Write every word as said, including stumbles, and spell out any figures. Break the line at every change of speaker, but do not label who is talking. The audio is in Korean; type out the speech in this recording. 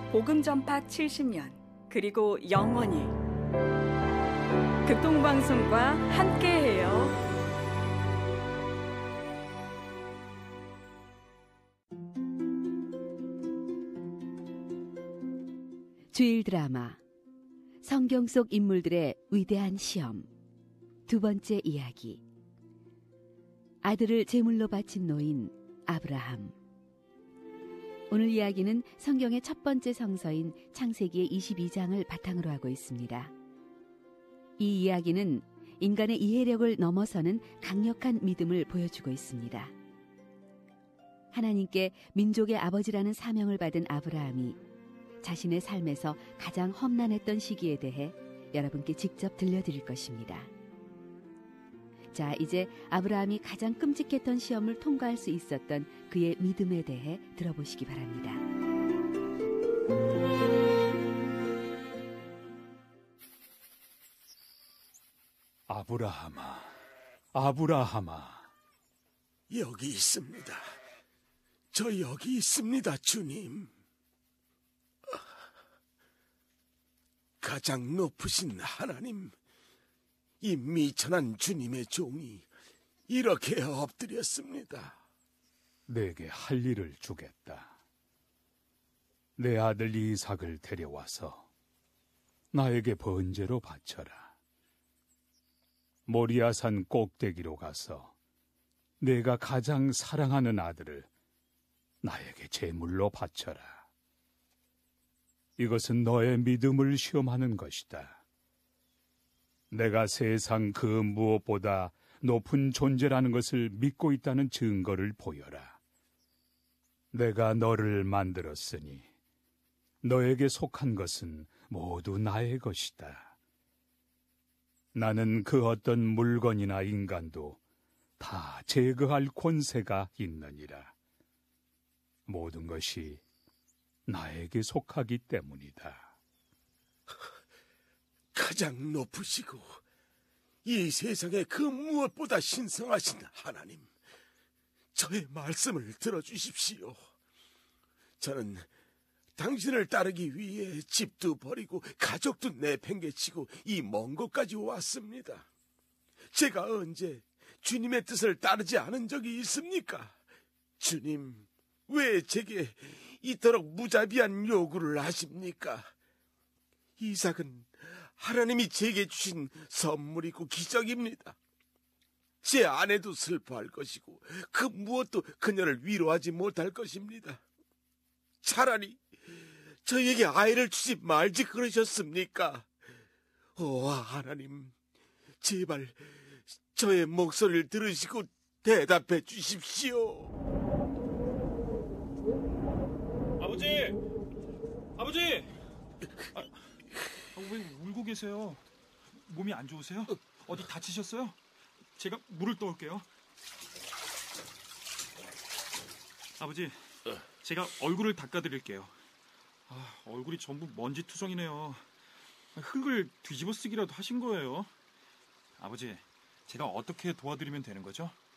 복음 전파 칠십 년, 그리고 영원히 극동방송과 함께해요.
주일 드라마 성경 속 인물들의 위대한 시험 두 번째 이야기. 아들을 제물로 바친 노인 아브라함. 오늘 이야기는 성경의 첫 번째 성서인 창세기의 이십이 장을 바탕으로 하고 있습니다. 이 이야기는 인간의 이해력을 넘어서는 강력한 믿음을 보여주고 있습니다. 하나님께 민족의 아버지라는 사명을 받은 아브라함이 자신의 삶에서 가장 험난했던 시기에 대해 여러분께 직접 들려드릴 것입니다. 자, 이제 아브라함이 가장 끔찍했던 시험을 통과할 수 있었던 그의 믿음에 대해 들어보시기 바랍니다.
아브라함아, 아브라함아.
여기 있습니다. 저 여기 있습니다, 주님. 가장 높으신 하나님, 이 미천한 주님의 종이 이렇게 엎드렸습니다.
내게 할 일을 주겠다. 내 아들 이삭을 데려와서 나에게 번제로 바쳐라. 모리아산 꼭대기로 가서 내가 가장 사랑하는 아들을 나에게 제물로 바쳐라. 이것은 너의 믿음을 시험하는 것이다. 내가 세상 그 무엇보다 높은 존재라는 것을 믿고 있다는 증거를 보여라. 내가 너를 만들었으니 너에게 속한 것은 모두 나의 것이다. 나는 그 어떤 물건이나 인간도 다 제거할 권세가 있느니라. 모든 것이 나에게 속하기 때문이다.
가장 높으시고 이 세상에 그 무엇보다 신성하신 하나님, 저의 말씀을 들어주십시오. 저는 당신을 따르기 위해 집도 버리고 가족도 내팽개치고 이 먼 곳까지 왔습니다. 제가 언제 주님의 뜻을 따르지 않은 적이 있습니까? 주님, 왜 제게 이토록 무자비한 요구를 하십니까? 이삭은 하나님이 제게 주신 선물이고 기적입니다. 제 아내도 슬퍼할 것이고 그 무엇도 그녀를 위로하지 못할 것입니다. 차라리 저에게 아이를 주지 말지 그러셨습니까? 오, 하나님, 제발 저의 목소리를 들으시고 대답해 주십시오.
아버지! 아버지! 아, 왜 울고 계세요? 몸이 안 좋으세요? 어디 다치셨어요? 제가 물을 떠올게요. 아버지, 제가 얼굴을 닦아드릴게요. 아, 얼굴이 전부 먼지투성이네요. 흙을 뒤집어 쓰기라도 하신 거예요. 아버지, 제가 어떻게 도와드리면 되는 거죠?